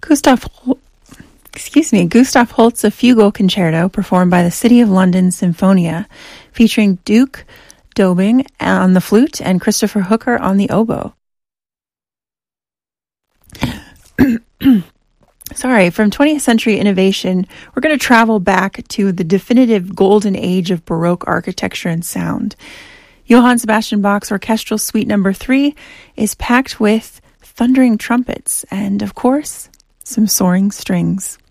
Gustav Holst's A Fugal Concerto, performed by the City of London Sinfonia, featuring Duke Dobing on the flute and Christopher Hooker on the oboe. From 20th century innovation, we're going to travel back to the definitive golden age of Baroque architecture and sound. Johann Sebastian Bach's Orchestral Suite No. 3 is packed with thundering trumpets and, of course, some soaring strings.